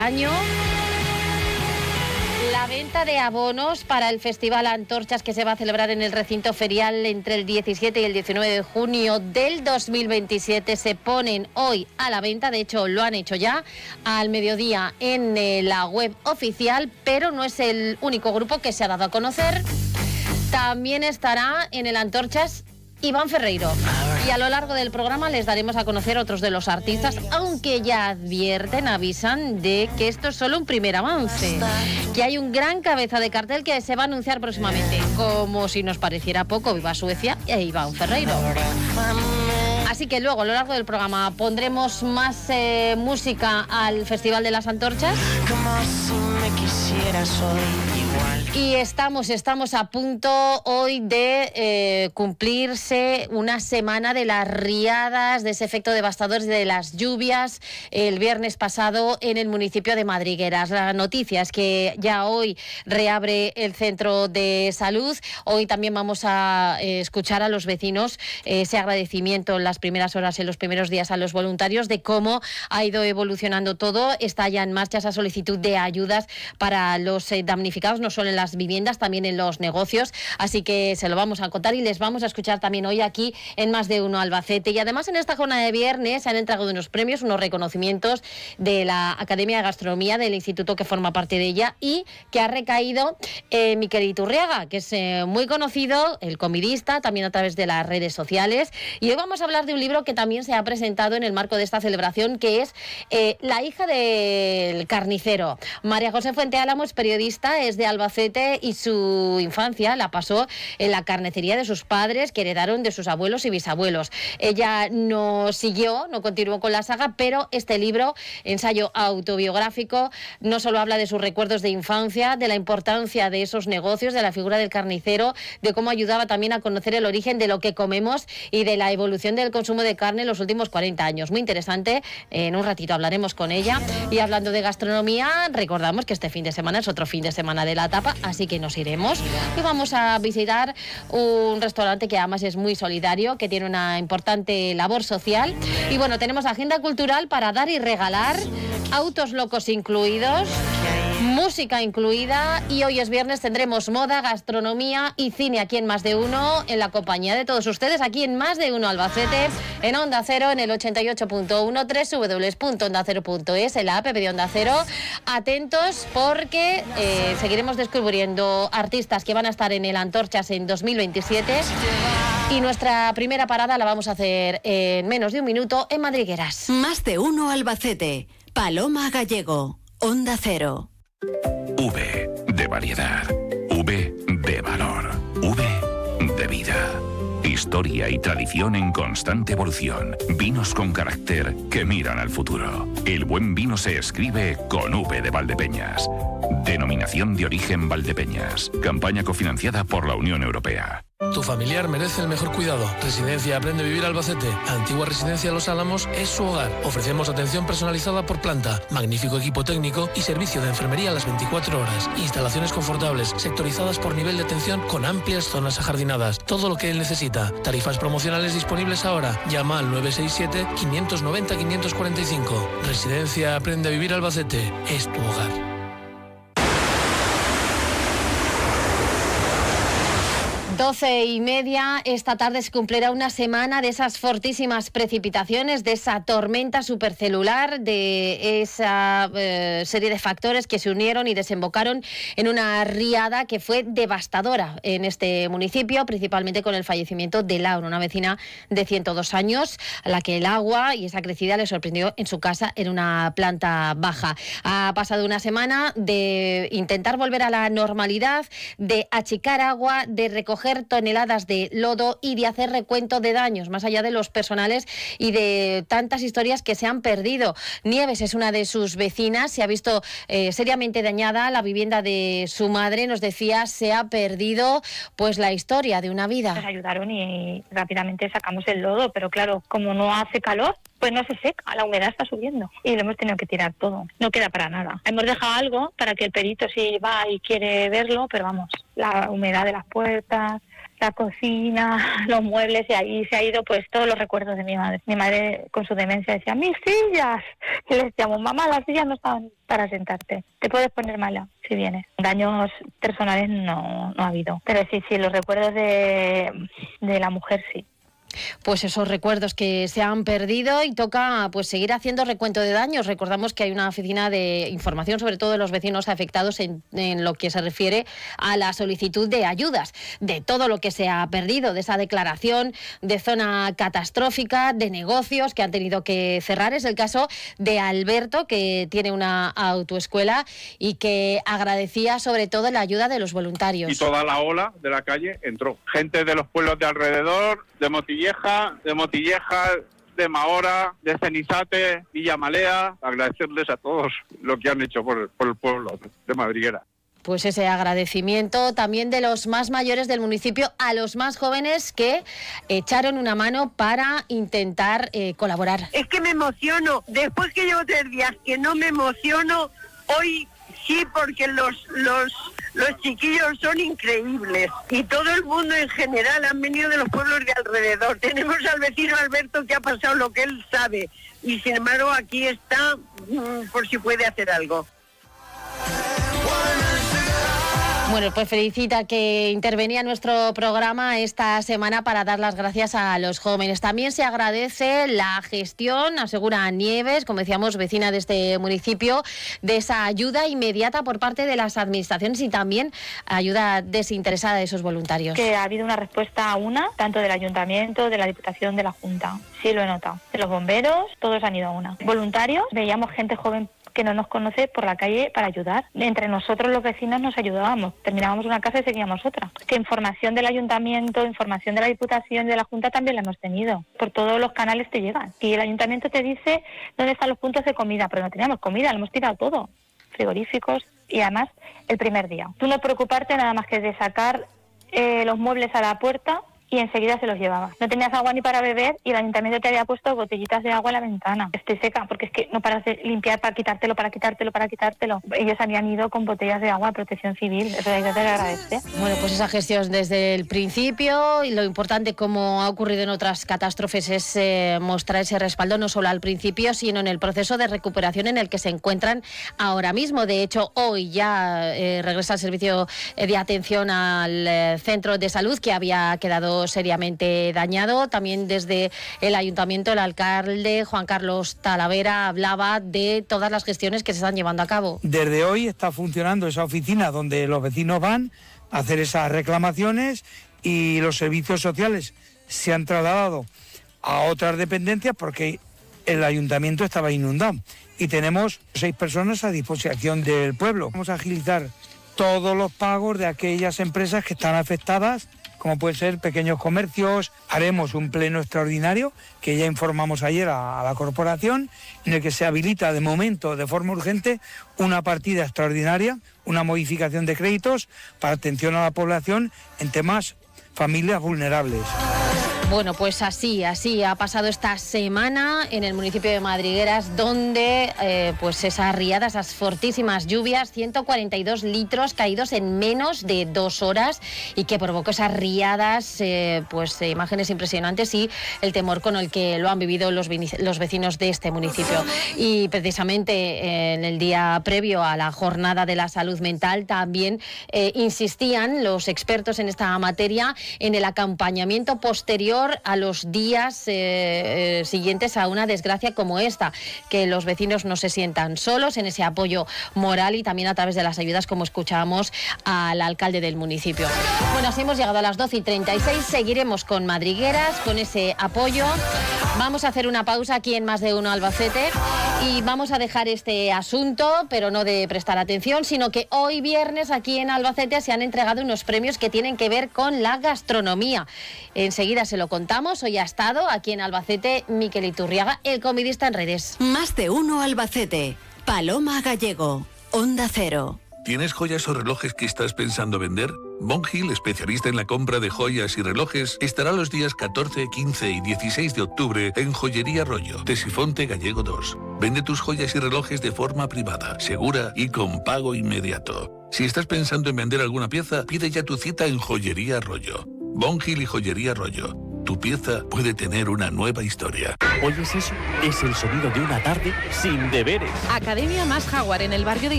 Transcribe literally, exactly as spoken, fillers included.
año. La venta de abonos para el Festival Antorchas, que se va a celebrar en el recinto ferial entre el diecisiete y el diecinueve de junio del dos mil veintisiete, se ponen hoy a la venta. De hecho, lo han hecho ya al mediodía en eh, la web oficial, pero no es el único grupo que se ha dado a conocer. También estará en el Antorchas Iván Ferreiro. Y a lo largo del programa les daremos a conocer otros de los artistas, aunque ya advierten, avisan de que esto es solo un primer avance, que hay un gran cabeza de cartel que se va a anunciar próximamente. Como si nos pareciera poco, viva Suecia e Iván Ferreiro. Así que luego, a lo largo del programa, pondremos más eh, música al Festival de las Antorchas. Como si me quisieras hoy igual. Y estamos, estamos a punto hoy de eh, cumplirse una semana de las riadas, de ese efecto devastador de las lluvias el viernes pasado en el municipio de Madrigueras. La noticia es que ya hoy reabre el centro de salud. Hoy también vamos a eh, escuchar a los vecinos eh, ese agradecimiento en las primeras horas, en los primeros días a los voluntarios, de cómo ha ido evolucionando todo. Está ya en marcha esa solicitud de ayudas para los eh, damnificados, no solo en las viviendas, también en los negocios. Así que se lo vamos a contar y les vamos a escuchar también hoy aquí en Más de Uno Albacete. Y además en esta jornada de viernes se han entregado unos premios, unos reconocimientos de la Academia de Gastronomía, del instituto que forma parte de ella, y que ha recaído en Miquel Iturriaga, que es eh, muy conocido, el comidista, también a través de las redes sociales. Y hoy vamos a hablar de un libro que también se ha presentado en el marco de esta celebración, que es eh, La hija del carnicero. María José Fuente Álamo es periodista, es de Albacete y su infancia la pasó en la carnicería de sus padres, que heredaron de sus abuelos y bisabuelos. Ella no siguió, no continuó con la saga, pero este libro, ensayo autobiográfico, no solo habla de sus recuerdos de infancia, de la importancia de esos negocios, de la figura del carnicero, de cómo ayudaba también a conocer el origen de lo que comemos y de la evolución del consumo de carne en los últimos cuarenta años. Muy interesante, en un ratito hablaremos con ella. Y hablando de gastronomía, recordamos que este fin de semana es otro fin de semana de la tapa, así que nos iremos y vamos a visitar un restaurante que además es muy solidario, que tiene una importante labor social. Y bueno, tenemos agenda cultural para dar y regalar, autos locos incluidos, música incluida, y hoy es viernes, tendremos moda, gastronomía y cine aquí en Más de Uno, en la compañía de todos ustedes, aquí en Más de Uno Albacete, en Onda Cero, en el ochenta y ocho punto uno, doble u doble u doble u punto onda cero punto es, en la app de Onda Cero. Atentos porque eh, seguiremos descubriendo artistas que van a estar en el Antorchas en dos mil veintisiete, y nuestra primera parada la vamos a hacer en menos de un minuto en Madrigueras. Más de Uno Albacete, Paloma Gallego, Onda Cero. V de variedad, V de valor, V de vida. Historia y tradición en constante evolución. Vinos con carácter que miran al futuro. El buen vino se escribe con V de Valdepeñas. Denominación de origen Valdepeñas. Campaña cofinanciada por la Unión Europea. Tu familiar merece el mejor cuidado. Residencia Aprende a Vivir Albacete, Antigua Residencia Los Álamos, es su hogar. Ofrecemos atención personalizada por planta, magnífico equipo técnico y servicio de enfermería a las veinticuatro horas. Instalaciones confortables, sectorizadas por nivel de atención, con amplias zonas ajardinadas. Todo lo que él necesita. Tarifas promocionales disponibles ahora. Llama al nueve seis siete, cinco nueve cero, cinco cuatro cinco. Residencia Aprende a Vivir Albacete, es tu hogar. Doce y media, esta tarde se cumplirá una semana de esas fortísimas precipitaciones, de esa tormenta supercelular, de esa eh, serie de factores que se unieron y desembocaron en una riada que fue devastadora en este municipio, principalmente con el fallecimiento de Laura, una vecina de ciento dos años, a la que el agua y esa crecida le sorprendió en su casa en una planta baja. Ha pasado una semana de intentar volver a la normalidad, de achicar agua, de recoger toneladas de lodo y de hacer recuento de daños, más allá de los personales y de tantas historias que se han perdido. Nieves es una de sus vecinas, se ha visto eh, seriamente dañada la vivienda de su madre. Nos decía, se ha perdido pues la historia de una vida. Nos ayudaron y rápidamente sacamos el lodo, pero claro, como no hace calor, pues no se seca, la humedad está subiendo y lo hemos tenido que tirar todo, no queda para nada. Hemos dejado algo para que el perito si va y quiere verlo, pero vamos, la humedad de las puertas, la cocina, los muebles, y ahí se ha ido pues todos los recuerdos de mi madre. Mi madre con su demencia decía, mis sillas, y les decíamos, mamá, las sillas no están para sentarte, te puedes poner mala si vienes. Daños personales no, no ha habido, pero sí, sí, los recuerdos de, de la mujer sí. Pues esos recuerdos que se han perdido, y toca pues seguir haciendo recuento de daños. Recordamos que hay una oficina de información, sobre todo de los vecinos afectados en, en lo que se refiere a la solicitud de ayudas, de todo lo que se ha perdido, de esa declaración de zona catastrófica, de negocios que han tenido que cerrar. Es el caso de Alberto, que tiene una autoescuela y que agradecía sobre todo la ayuda de los voluntarios. Y toda la ola de la calle entró. Gente de los pueblos de alrededor, de Motilleja, de Motilleja, de Mahora, de Cenizate, Villamalea, agradecerles a todos lo que han hecho por, por el pueblo de Madriguera. Pues ese agradecimiento también de los más mayores del municipio a los más jóvenes que echaron una mano para intentar eh, colaborar. Es que me emociono, después que llevo tres días que no me emociono, hoy sí, porque los, los, los chiquillos son increíbles y todo el mundo en general han venido de los pueblos de alrededor. Tenemos al vecino Alberto que ha pasado lo que él sabe y sin embargo aquí está mmm, por si puede hacer algo. Bueno, pues felicita que intervenía en nuestro programa esta semana para dar las gracias a los jóvenes. También se agradece la gestión, asegura Nieves, como decíamos, vecina de este municipio, de esa ayuda inmediata por parte de las administraciones y también ayuda desinteresada de esos voluntarios. Que ha habido una respuesta a una, tanto del Ayuntamiento, de la Diputación, de la Junta. Sí, lo he notado. De los bomberos, todos han ido a una. Voluntarios, veíamos gente joven que no nos conoce por la calle para ayudar. Entre nosotros los vecinos nos ayudábamos. Terminábamos una casa y seguíamos otra. Que información del Ayuntamiento, información de la Diputación, de la Junta también la hemos tenido. Por todos los canales te llegan. Y el Ayuntamiento te dice dónde están los puntos de comida, pero no teníamos comida, lo hemos tirado todo. Frigoríficos y además el primer día. Tú no preocuparte nada más que de sacar eh, los muebles a la puerta y enseguida se los llevaba. No tenías agua ni para beber y el Ayuntamiento te había puesto botellitas de agua en la ventana. Estoy seca porque es que no paras de limpiar para quitártelo, para quitártelo, para quitártelo. Ellos habían ido con botellas de agua de protección civil. Eso hay que agradecer. Bueno, pues esa gestión desde el principio, y lo importante, como ha ocurrido en otras catástrofes, es eh, mostrar ese respaldo no solo al principio, sino en el proceso de recuperación en el que se encuentran ahora mismo. De hecho, hoy ya eh, regresa el servicio de atención al eh, centro de salud, que había quedado seriamente dañado. También desde el Ayuntamiento, el alcalde Juan Carlos Talavera hablaba de todas las gestiones que se están llevando a cabo. Desde hoy está funcionando esa oficina donde los vecinos van a hacer esas reclamaciones y los servicios sociales se han trasladado a otras dependencias porque el ayuntamiento estaba inundado y tenemos seis personas a disposición del pueblo. Vamos a agilizar todos los pagos de aquellas empresas que están afectadas, como pueden ser pequeños comercios. Haremos un pleno extraordinario, que ya informamos ayer a, a la corporación, en el que se habilita de momento, de forma urgente, una partida extraordinaria, una modificación de créditos para atención a la población en temas familias vulnerables. Bueno, pues así, así ha pasado esta semana en el municipio de Madrigueras, donde eh, pues esas riadas, esas fortísimas lluvias, ciento cuarenta y dos litros caídos en menos de dos horas y que provocó esas riadas, eh, pues eh, imágenes impresionantes y el temor con el que lo han vivido los, los vecinos de este municipio. Y precisamente eh, en el día previo a la jornada de la salud mental también eh, insistían los expertos en esta materia en el acompañamiento posterior a los días eh, eh, siguientes a una desgracia como esta, que los vecinos no se sientan solos en ese apoyo moral y también a través de las ayudas, como escuchábamos al alcalde del municipio. Bueno, así hemos llegado a las doce y treinta y seis, seguiremos con Madrigueras, con ese apoyo. Vamos a hacer una pausa aquí en Más de Uno Albacete y vamos a dejar este asunto, pero no de prestar atención, sino que hoy viernes aquí en Albacete se han entregado unos premios que tienen que ver con la gastronomía. Enseguida se lo contamos. Hoy ha estado aquí en Albacete Miquel Iturriaga, el comidista en redes. Más de Uno Albacete. Paloma Gallego, Onda Cero. ¿Tienes joyas o relojes que estás pensando vender? Von Hill, especialista en la compra de joyas y relojes, estará los días catorce, quince y dieciséis de octubre en Joyería Rollo, de Sifonte Gallego dos. Vende tus joyas y relojes de forma privada, segura y con pago inmediato. Si estás pensando en vender alguna pieza, pide ya tu cita en Joyería Rollo. Bon Hill y Joyería Rollo. Tu pieza puede tener una nueva historia. ¿Oyes eso? Es el sonido de una tarde sin deberes. Academia Más Jaguar en el barrio de